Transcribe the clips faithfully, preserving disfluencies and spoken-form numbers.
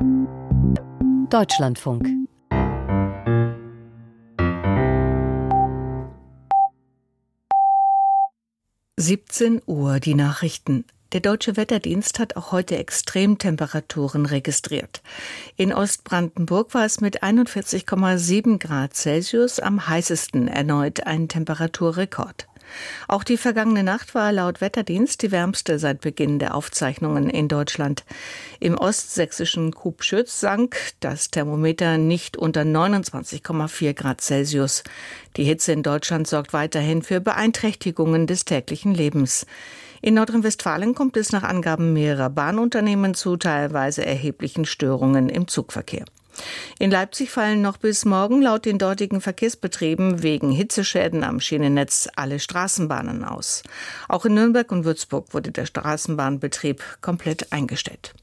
Deutschlandfunk. siebzehn Uhr, die Nachrichten. Der Deutsche Wetterdienst hat auch heute Extremtemperaturen registriert. In Ostbrandenburg war es mit einundvierzig Komma sieben Grad Celsius am heißesten, erneut ein Temperaturrekord. Auch die vergangene Nacht war laut Wetterdienst die wärmste seit Beginn der Aufzeichnungen in Deutschland. Im ostsächsischen Kubschütz sank das Thermometer nicht unter neunundzwanzig Komma vier Grad Celsius. Die Hitze in Deutschland sorgt weiterhin für Beeinträchtigungen des täglichen Lebens. In Nordrhein-Westfalen kommt es nach Angaben mehrerer Bahnunternehmen zu teilweise erheblichen Störungen im Zugverkehr. In Leipzig fallen noch bis morgen laut den dortigen Verkehrsbetrieben wegen Hitzeschäden am Schienennetz alle Straßenbahnen aus. Auch in Nürnberg und Würzburg wurde der Straßenbahnbetrieb komplett eingestellt.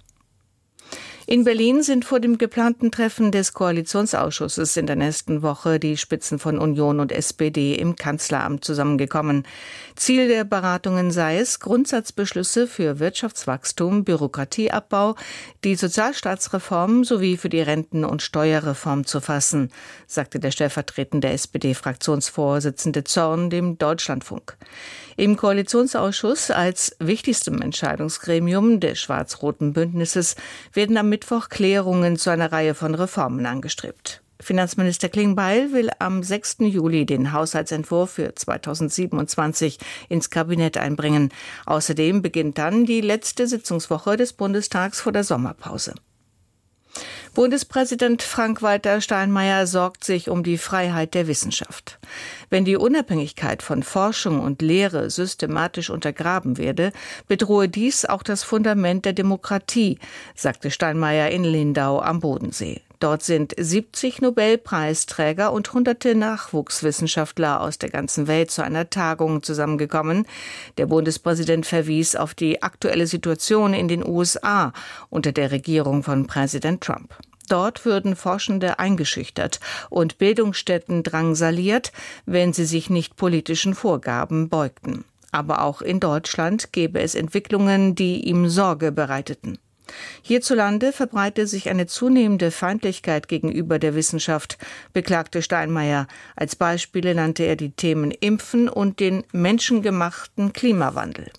In Berlin sind vor dem geplanten Treffen des Koalitionsausschusses in der nächsten Woche die Spitzen von Union und S P D im Kanzleramt zusammengekommen. Ziel der Beratungen sei es, Grundsatzbeschlüsse für Wirtschaftswachstum, Bürokratieabbau, die Sozialstaatsreform sowie für die Renten- und Steuerreform zu fassen, sagte der stellvertretende S P D-Fraktionsvorsitzende Zorn dem Deutschlandfunk. Im Koalitionsausschuss als wichtigstem Entscheidungsgremium des schwarz-roten Bündnisses werden am Mittwoch Klärungen zu einer Reihe von Reformen angestrebt. Finanzminister Klingbeil will am sechsten Juli den Haushaltsentwurf für zweitausendsiebenundzwanzig ins Kabinett einbringen. Außerdem beginnt dann die letzte Sitzungswoche des Bundestags vor der Sommerpause. Bundespräsident Frank-Walter Steinmeier sorgt sich um die Freiheit der Wissenschaft. Wenn die Unabhängigkeit von Forschung und Lehre systematisch untergraben werde, bedrohe dies auch das Fundament der Demokratie, sagte Steinmeier in Lindau am Bodensee. Dort sind siebzig Nobelpreisträger und hunderte Nachwuchswissenschaftler aus der ganzen Welt zu einer Tagung zusammengekommen. Der Bundespräsident verwies auf die aktuelle Situation in den U S A unter der Regierung von Präsident Trump. Dort würden Forschende eingeschüchtert und Bildungsstätten drangsaliert, wenn sie sich nicht politischen Vorgaben beugten. Aber auch in Deutschland gäbe es Entwicklungen, die ihm Sorge bereiteten. Hierzulande verbreite sich eine zunehmende Feindlichkeit gegenüber der Wissenschaft, beklagte Steinmeier. Als Beispiele nannte er die Themen Impfen und den menschengemachten Klimawandel.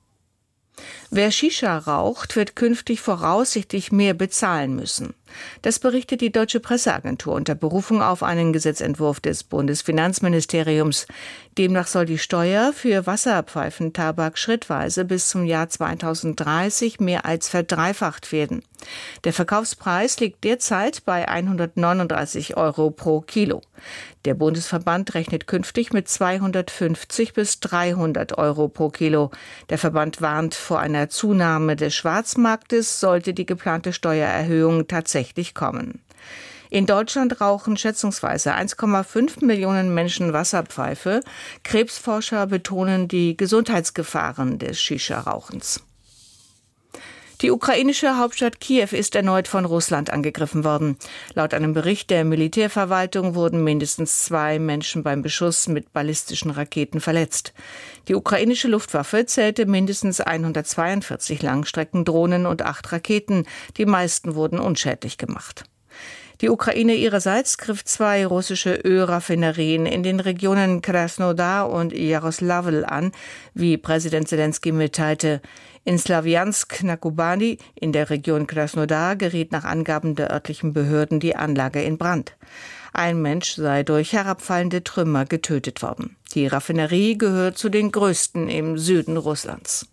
Wer Shisha raucht, wird künftig voraussichtlich mehr bezahlen müssen. Das berichtet die Deutsche Presseagentur unter Berufung auf einen Gesetzentwurf des Bundesfinanzministeriums. Demnach soll die Steuer für Wasserpfeifentabak schrittweise bis zum Jahr zweitausenddreißig mehr als verdreifacht werden. Der Verkaufspreis liegt derzeit bei hundertneununddreißig Euro pro Kilo. Der Bundesverband rechnet künftig mit zweihundertfünfzig bis dreihundert Euro pro Kilo. Der Verband warnt vor einer Zunahme des Schwarzmarktes, sollte die geplante Steuererhöhung tatsächlich kommen. In Deutschland rauchen schätzungsweise eins Komma fünf Millionen Menschen Wasserpfeife. Krebsforscher betonen die Gesundheitsgefahren des Shisha-Rauchens. Die ukrainische Hauptstadt Kiew ist erneut von Russland angegriffen worden. Laut einem Bericht der Militärverwaltung wurden mindestens zwei Menschen beim Beschuss mit ballistischen Raketen verletzt. Die ukrainische Luftwaffe zählte mindestens hundertzweiundvierzig Langstreckendrohnen und acht Raketen. Die meisten wurden unschädlich gemacht. Die Ukraine ihrerseits griff zwei russische Ölraffinerien in den Regionen Krasnodar und Jaroslavl an, wie Präsident Selenskyj mitteilte. In Slawjansk na Kubani in der Region Krasnodar geriet nach Angaben der örtlichen Behörden die Anlage in Brand. Ein Mensch sei durch herabfallende Trümmer getötet worden. Die Raffinerie gehört zu den größten im Süden Russlands.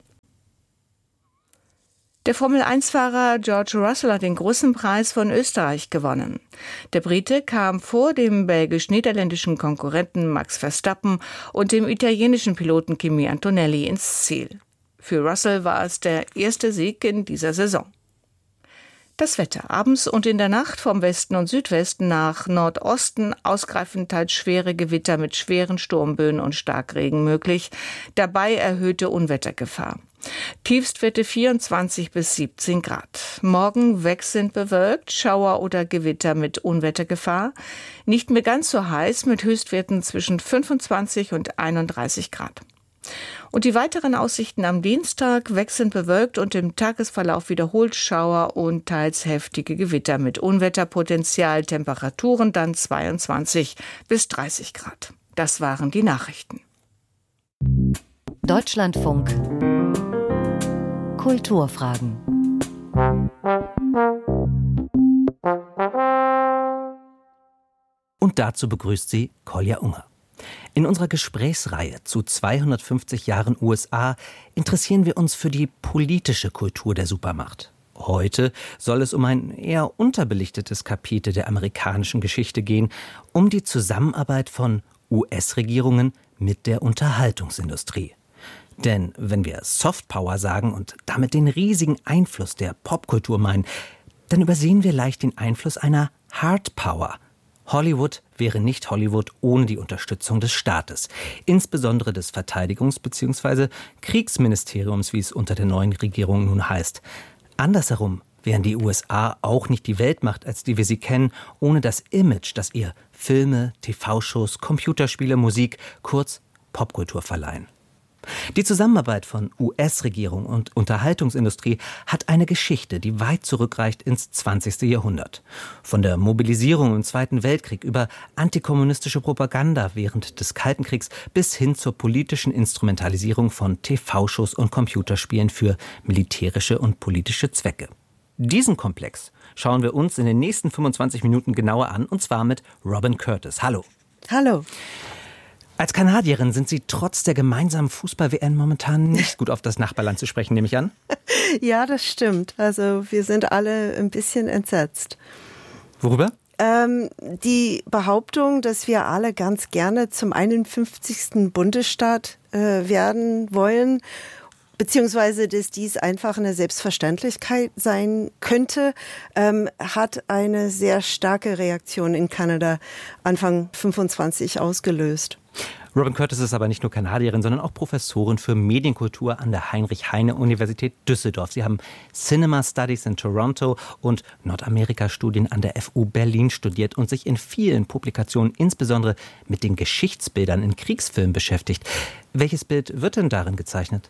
Der Formel eins Fahrer George Russell hat den großen Preis von Österreich gewonnen. Der Brite kam vor dem belgisch-niederländischen Konkurrenten Max Verstappen und dem italienischen Piloten Kimi Antonelli ins Ziel. Für Russell war es der erste Sieg in dieser Saison. Das Wetter. Abends und in der Nacht vom Westen und Südwesten nach Nordosten ausgreifend teils schwere Gewitter mit schweren Sturmböen und Starkregen möglich. Dabei erhöhte Unwettergefahr. Tiefstwerte vierundzwanzig bis siebzehn Grad. Morgen wechselnd bewölkt, Schauer oder Gewitter mit Unwettergefahr. Nicht mehr ganz so heiß mit Höchstwerten zwischen fünfundzwanzig und einunddreißig Grad. Und die weiteren Aussichten am Dienstag wechselnd bewölkt und im Tagesverlauf wiederholt Schauer und teils heftige Gewitter mit Unwetterpotenzial, Temperaturen dann zweiundzwanzig bis dreißig Grad. Das waren die Nachrichten. Deutschlandfunk Kulturfragen. Und dazu begrüßt sie Kolja Unger. In unserer Gesprächsreihe zu zweihundertfünfzig Jahren U S A interessieren wir uns für die politische Kultur der Supermacht. Heute soll es um ein eher unterbelichtetes Kapitel der amerikanischen Geschichte gehen, um die Zusammenarbeit von U S-Regierungen mit der Unterhaltungsindustrie. Denn wenn wir Softpower sagen und damit den riesigen Einfluss der Popkultur meinen, dann übersehen wir leicht den Einfluss einer Hardpower. Hollywood wäre nicht Hollywood ohne die Unterstützung des Staates, insbesondere des Verteidigungs- bzw. Kriegsministeriums, wie es unter der neuen Regierung nun heißt. Andersherum wären die U S A auch nicht die Weltmacht, als die wir sie kennen, ohne das Image, das ihr Filme, T V-Shows, Computerspiele, Musik, kurz Popkultur verleihen. Die Zusammenarbeit von U S-Regierung und Unterhaltungsindustrie hat eine Geschichte, die weit zurückreicht ins zwanzigste Jahrhundert. Von der Mobilisierung im Zweiten Weltkrieg über antikommunistische Propaganda während des Kalten Kriegs bis hin zur politischen Instrumentalisierung von T V-Shows und Computerspielen für militärische und politische Zwecke. Diesen Komplex schauen wir uns in den nächsten fünfundzwanzig Minuten genauer an, und zwar mit Robin Curtis. Hallo. Hallo. Als Kanadierin sind Sie trotz der gemeinsamen Fußball-W M momentan nicht gut auf das Nachbarland zu sprechen, nehme ich an? Ja, das stimmt. Also wir sind alle ein bisschen entsetzt. Worüber? Ähm, die Behauptung, dass wir alle ganz gerne zum einundfünfzigsten Bundesstaat äh, werden wollen, beziehungsweise dass dies einfach eine Selbstverständlichkeit sein könnte, ähm, hat eine sehr starke Reaktion in Kanada Anfang fünfundzwanzig ausgelöst. Robin Curtis ist aber nicht nur Kanadierin, sondern auch Professorin für Medienkultur an der Heinrich-Heine-Universität Düsseldorf. Sie haben Cinema Studies in Toronto und Nordamerika-Studien an der F U Berlin studiert und sich in vielen Publikationen insbesondere mit den Geschichtsbildern in Kriegsfilmen beschäftigt. Welches Bild wird denn darin gezeichnet?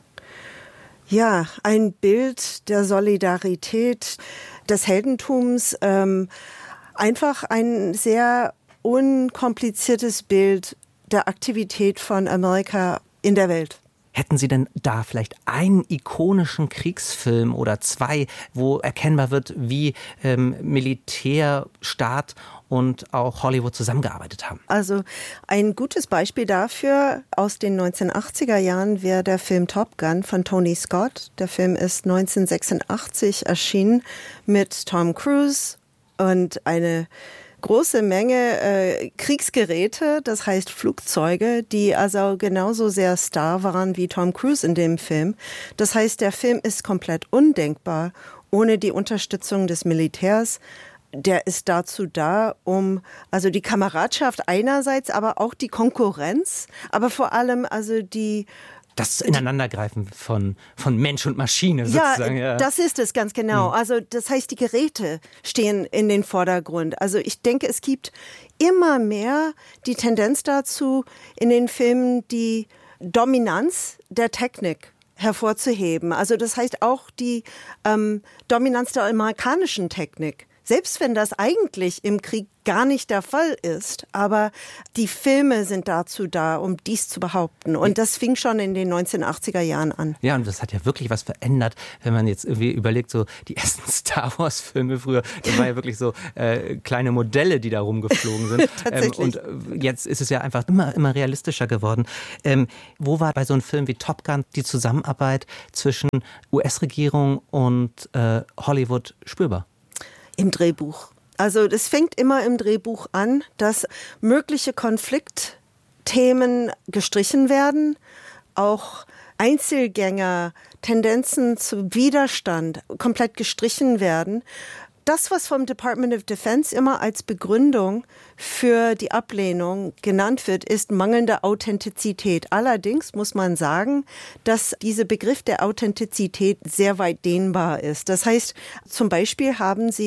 Ja, ein Bild der Solidarität, des Heldentums, ähm, einfach ein sehr unkompliziertes Bild der Aktivität von Amerika in der Welt. Hätten Sie denn da vielleicht einen ikonischen Kriegsfilm oder zwei, wo erkennbar wird, wie ähm, Militär, Staat und auch Hollywood zusammengearbeitet haben? Also ein gutes Beispiel dafür aus den neunzehnhundertachtziger Jahren wäre der Film Top Gun von Tony Scott. Der Film ist neunzehnhundertsechsundachtzig erschienen mit Tom Cruise und eine große Menge äh, Kriegsgeräte, das heißt Flugzeuge, die also genauso sehr Star waren wie Tom Cruise in dem Film. Das heißt, der Film ist komplett undenkbar ohne die Unterstützung des Militärs. Der ist dazu da, um also die Kameradschaft einerseits, aber auch die Konkurrenz, aber vor allem also die Das Ineinandergreifen von, von Mensch und Maschine sozusagen. Ja, ja, das ist es ganz genau. Also das heißt, die Geräte stehen in den Vordergrund. Also ich denke, es gibt immer mehr die Tendenz dazu, in den Filmen die Dominanz der Technik hervorzuheben. Also das heißt auch die ähm, Dominanz der amerikanischen Technik. Selbst wenn das eigentlich im Krieg gar nicht der Fall ist. Aber die Filme sind dazu da, um dies zu behaupten. Und das fing schon in den neunzehnhundertachtziger Jahren an. Ja, und das hat ja wirklich was verändert, wenn man jetzt irgendwie überlegt, so die ersten Star Wars Filme früher, das war ja wirklich so äh, kleine Modelle, die da rumgeflogen sind. Tatsächlich. Ähm, und jetzt ist es ja einfach immer, immer realistischer geworden. Ähm, wo war bei so einem Film wie Top Gun die Zusammenarbeit zwischen U S-Regierung und äh, Hollywood spürbar? Im Drehbuch. Also das fängt immer im Drehbuch an, dass mögliche Konfliktthemen gestrichen werden, auch Einzelgänger, Tendenzen zu Widerstand komplett gestrichen werden. Das, was vom Department of Defense immer als Begründung für die Ablehnung genannt wird, ist mangelnde Authentizität. Allerdings muss man sagen, dass dieser Begriff der Authentizität sehr weit dehnbar ist. Das heißt, zum Beispiel haben sie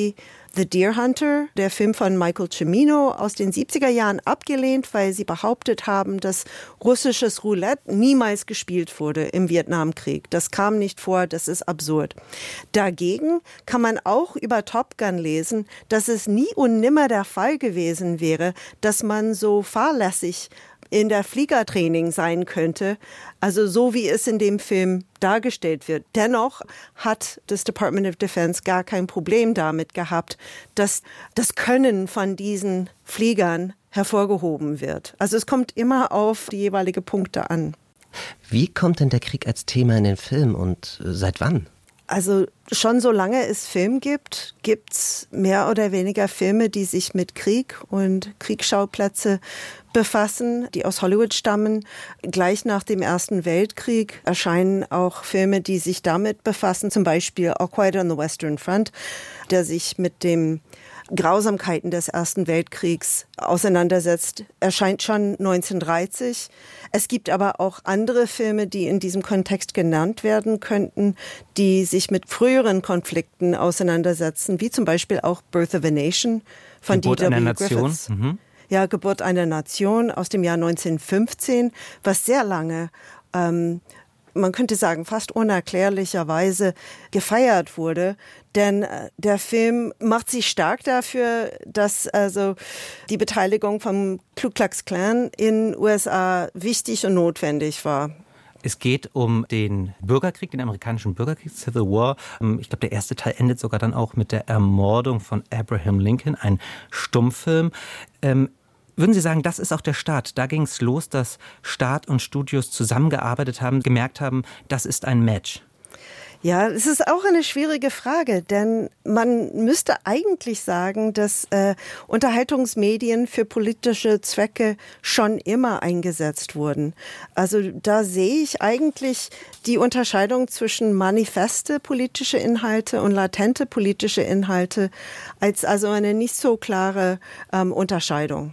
The Deer Hunter, der Film von Michael Cimino aus den siebziger Jahren, abgelehnt, weil sie behauptet haben, dass russisches Roulette niemals gespielt wurde im Vietnamkrieg. Das kam nicht vor, das ist absurd. Dagegen kann man auch über Top Gun lesen, dass es nie und nimmer der Fall gewesen wäre, dass man so fahrlässig in der Fliegertraining sein könnte, also so wie es in dem Film dargestellt wird. Dennoch hat das Department of Defense gar kein Problem damit gehabt, dass das Können von diesen Fliegern hervorgehoben wird. Also es kommt immer auf die jeweilige Punkte an. Wie kommt denn der Krieg als Thema in den Film und seit wann? Also schon solange es Film gibt, gibt's mehr oder weniger Filme, die sich mit Krieg und Kriegsschauplätze befassen, die aus Hollywood stammen. Gleich nach dem Ersten Weltkrieg erscheinen auch Filme, die sich damit befassen, zum Beispiel All Quiet on the Western Front, der sich mit den Grausamkeiten des Ersten Weltkriegs auseinandersetzt, erscheint schon neunzehnhundertdreißig. Es gibt aber auch andere Filme, die in diesem Kontext genannt werden könnten, die sich mit früheren Konflikten auseinandersetzen, wie zum Beispiel auch Birth of a Nation von Geburt D W einer Nation. Griffiths. Mhm. Ja, Geburt einer Nation aus dem Jahr neunzehnhundertfünfzehn, was sehr lange, ähm, man könnte sagen, fast unerklärlicherweise gefeiert wurde. Denn der Film macht sich stark dafür, dass also die Beteiligung vom Ku Klux Klan in den U S A wichtig und notwendig war. Es geht um den Bürgerkrieg, den amerikanischen Bürgerkrieg, Civil War. Ich glaube, der erste Teil endet sogar dann auch mit der Ermordung von Abraham Lincoln, ein Stummfilm. Ähm, Würden Sie sagen, das ist auch der Start? Da ging es los, dass Staat und Studios zusammengearbeitet haben, gemerkt haben, das ist ein Match. Ja, es ist auch eine schwierige Frage, denn man müsste eigentlich sagen, dass äh, Unterhaltungsmedien für politische Zwecke schon immer eingesetzt wurden. Also da sehe ich eigentlich die Unterscheidung zwischen manifeste politische Inhalte und latente politische Inhalte als also eine nicht so klare ähm, Unterscheidung.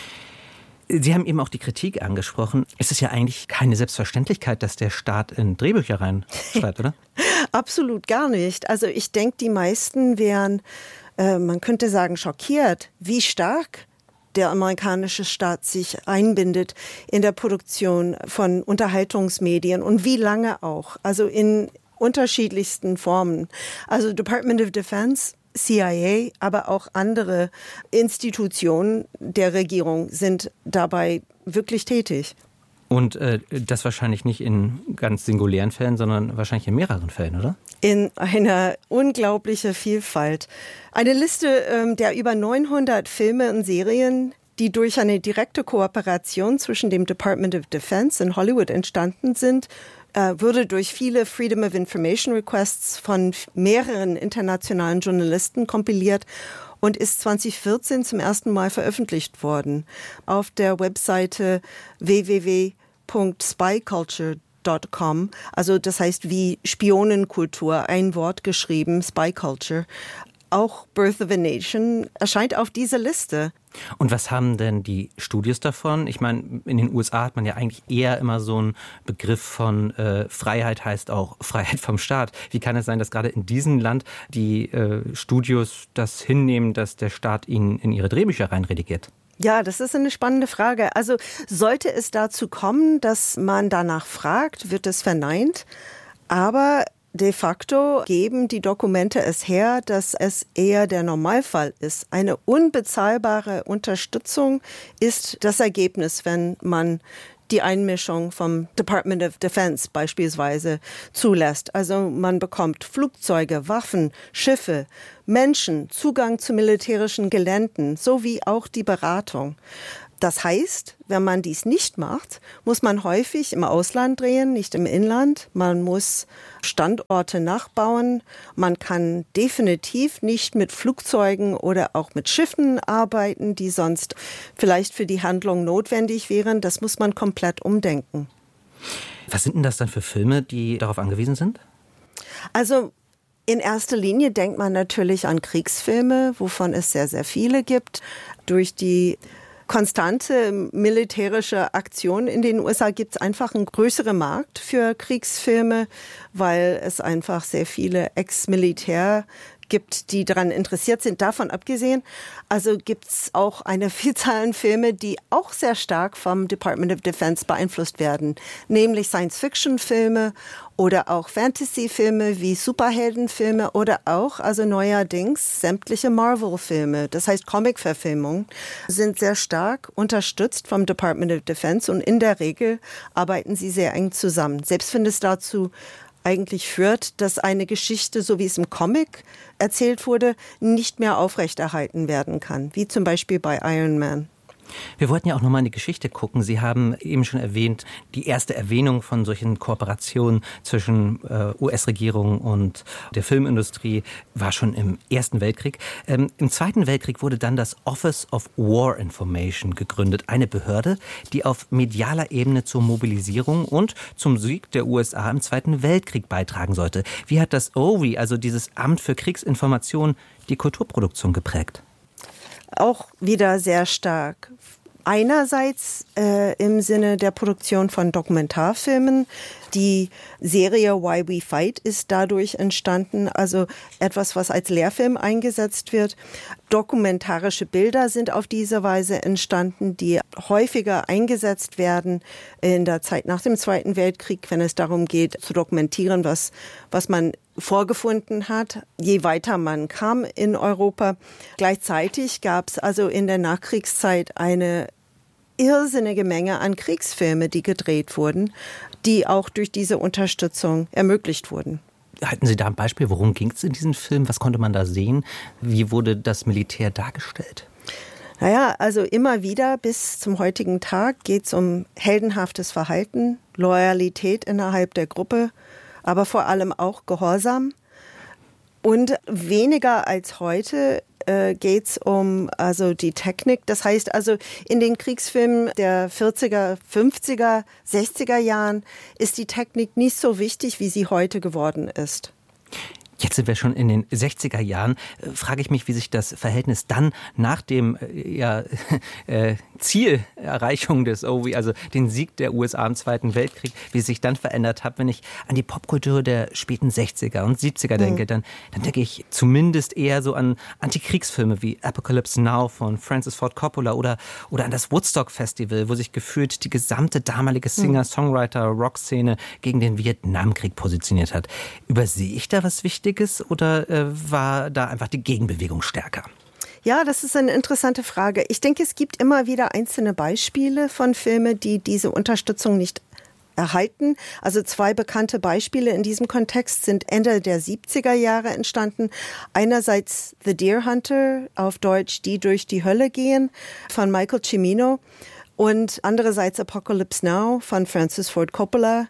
Sie haben eben auch die Kritik angesprochen. Es ist ja eigentlich keine Selbstverständlichkeit, dass der Staat in Drehbücher reinschreibt, oder? Absolut gar nicht. Also ich denke, die meisten wären, äh, man könnte sagen, schockiert, wie stark der amerikanische Staat sich einbindet in der Produktion von Unterhaltungsmedien und wie lange auch. Also in unterschiedlichsten Formen. Also Department of Defense, C I A, aber auch andere Institutionen der Regierung sind dabei wirklich tätig. Und äh, das wahrscheinlich nicht in ganz singulären Fällen, sondern wahrscheinlich in mehreren Fällen, oder? In einer unglaublichen Vielfalt. Eine Liste ähm, der über neunhundert Filme und Serien, die durch eine direkte Kooperation zwischen dem Department of Defense in Hollywood entstanden sind, wurde durch viele Freedom of Information Requests von mehreren internationalen Journalisten kompiliert und ist zwanzig vierzehn zum ersten Mal veröffentlicht worden auf der Webseite w w w punkt spy culture punkt com. Also das heißt wie Spionenkultur, ein Wort geschrieben, Spy Culture. Auch Birth of a Nation erscheint auf dieser Liste. Und was haben denn die Studios davon? Ich meine, in den U S A hat man ja eigentlich eher immer so einen Begriff von äh, Freiheit heißt auch Freiheit vom Staat. Wie kann es sein, dass gerade in diesem Land die äh, Studios das hinnehmen, dass der Staat ihnen in ihre Drehbücher reinredigiert? Ja, das ist eine spannende Frage. Also sollte es dazu kommen, dass man danach fragt, wird es verneint. Aber de facto geben die Dokumente es her, dass es eher der Normalfall ist. Eine unbezahlbare Unterstützung ist das Ergebnis, wenn man die Einmischung vom Department of Defense beispielsweise zulässt. Also man bekommt Flugzeuge, Waffen, Schiffe, Menschen, Zugang zu militärischen Geländen sowie auch die Beratung. Das heißt, wenn man dies nicht macht, muss man häufig im Ausland drehen, nicht im Inland. Man muss Standorte nachbauen. Man kann definitiv nicht mit Flugzeugen oder auch mit Schiffen arbeiten, die sonst vielleicht für die Handlung notwendig wären. Das muss man komplett umdenken. Was sind denn das dann für Filme, die darauf angewiesen sind? Also in erster Linie denkt man natürlich an Kriegsfilme, wovon es sehr, sehr viele gibt. Durch die konstante militärische Aktion in den U S A gibt es einfach einen größeren Markt für Kriegsfilme, weil es einfach sehr viele Ex-Militär gibt, die daran interessiert sind. Davon abgesehen, also gibt es auch eine Vielzahl an Filme, die auch sehr stark vom Department of Defense beeinflusst werden, nämlich Science-Fiction-Filme oder auch Fantasy-Filme wie Superheldenfilme oder auch, also neuerdings, sämtliche Marvel-Filme. Das heißt, Comic-Verfilmungen sind sehr stark unterstützt vom Department of Defense und in der Regel arbeiten sie sehr eng zusammen. Selbst wenn es dazu eigentlich führt, dass eine Geschichte, so wie es im Comic erzählt wurde, nicht mehr aufrechterhalten werden kann, wie zum Beispiel bei Iron Man. Wir wollten ja auch nochmal in die Geschichte gucken. Sie haben eben schon erwähnt, die erste Erwähnung von solchen Kooperationen zwischen äh, U S-Regierung und der Filmindustrie war schon im Ersten Weltkrieg. Ähm, Im Zweiten Weltkrieg wurde dann das Office of War Information gegründet, eine Behörde, die auf medialer Ebene zur Mobilisierung und zum Sieg der U S A im Zweiten Weltkrieg beitragen sollte. Wie hat das O W I, also dieses Amt für Kriegsinformation, die Kulturproduktion geprägt? Auch wieder sehr stark. Einerseits äh, im Sinne der Produktion von Dokumentarfilmen. Die Serie Why We Fight ist dadurch entstanden, also etwas, was als Lehrfilm eingesetzt wird. Dokumentarische Bilder sind auf diese Weise entstanden, die häufiger eingesetzt werden in der Zeit nach dem Zweiten Weltkrieg, wenn es darum geht, zu dokumentieren, was, was man vorgefunden hat, je weiter man kam in Europa. Gleichzeitig gab es also in der Nachkriegszeit eine irrsinnige Menge an Kriegsfilme, die gedreht wurden, die auch durch diese Unterstützung ermöglicht wurden. Halten Sie da ein Beispiel, worum ging es in diesem Film? Was konnte man da sehen? Wie wurde das Militär dargestellt? Naja, also immer wieder bis zum heutigen Tag geht es um heldenhaftes Verhalten, Loyalität innerhalb der Gruppe, aber vor allem auch Gehorsam. Und weniger als heute äh, geht es um also die Technik. Das heißt also, in den Kriegsfilmen der vierziger, fünfziger, sechziger Jahren ist die Technik nicht so wichtig, wie sie heute geworden ist. Jetzt sind wir schon in den sechziger Jahren. Äh, frage ich mich, wie sich das Verhältnis dann nach dem äh, ja, äh, Zielerreichung des O W I, also den Sieg der U S A im Zweiten Weltkrieg, wie es sich dann verändert hat. Wenn ich an die Popkultur der späten sechziger und siebziger denke, mhm. dann, dann denke ich zumindest eher so an Antikriegsfilme wie Apocalypse Now von Francis Ford Coppola oder, oder an das Woodstock Festival, wo sich gefühlt die gesamte damalige Singer-Songwriter-Rock-Szene gegen den Vietnamkrieg positioniert hat. Übersehe ich da was Wichtiges? Oder äh, war da einfach die Gegenbewegung stärker? Ja, das ist eine interessante Frage. Ich denke, es gibt immer wieder einzelne Beispiele von Filmen, die diese Unterstützung nicht erhalten. Also zwei bekannte Beispiele in diesem Kontext sind Ende der siebziger Jahre entstanden. Einerseits The Deer Hunter, auf Deutsch Die durch die Hölle gehen, von Michael Cimino. Und andererseits Apocalypse Now von Francis Ford Coppola,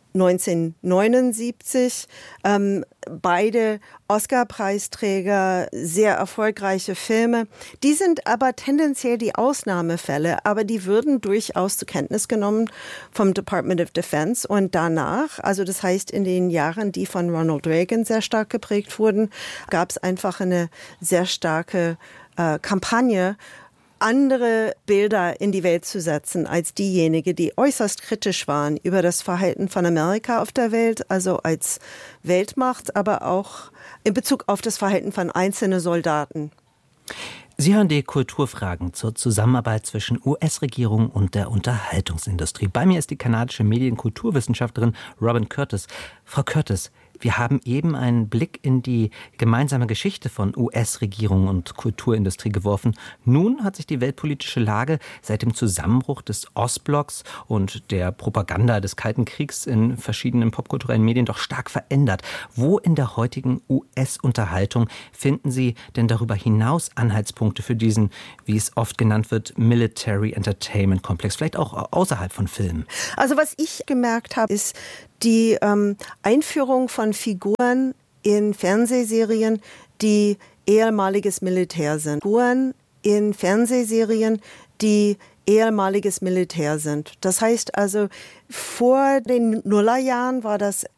neunzehnhundertneunundsiebzig. Ähm, beide Oscar-Preisträger, sehr erfolgreiche Filme. Die sind aber tendenziell die Ausnahmefälle, aber die würden durchaus zur Kenntnis genommen vom Department of Defense. Und danach, also das heißt in den Jahren, die von Ronald Reagan sehr stark geprägt wurden, gab es einfach eine sehr starke äh, Kampagne, andere Bilder in die Welt zu setzen als diejenigen, die äußerst kritisch waren über das Verhalten von Amerika auf der Welt, also als Weltmacht, aber auch in Bezug auf das Verhalten von einzelnen Soldaten. Sie hören die Kulturfragen zur Zusammenarbeit zwischen U S-Regierung und der Unterhaltungsindustrie. Bei mir ist die kanadische Medienkulturwissenschaftlerin Robin Curtis. Frau Curtis, wir haben eben einen Blick in die gemeinsame Geschichte von U S-Regierung und Kulturindustrie geworfen. Nun hat sich die weltpolitische Lage seit dem Zusammenbruch des Ostblocks und der Propaganda des Kalten Kriegs in verschiedenen popkulturellen Medien doch stark verändert. Wo in der heutigen U S-Unterhaltung finden Sie denn darüber hinaus Anhaltspunkte für diesen, wie es oft genannt wird, Military Entertainment Komplex, vielleicht auch außerhalb von Filmen? Also was ich gemerkt habe, ist die ähm, Einführung von Figuren in Fernsehserien, die ehemaliges Militär sind. Figuren in Fernsehserien, die ehemaliges Militär sind. Das heißt also, vor den Nullerjahren war das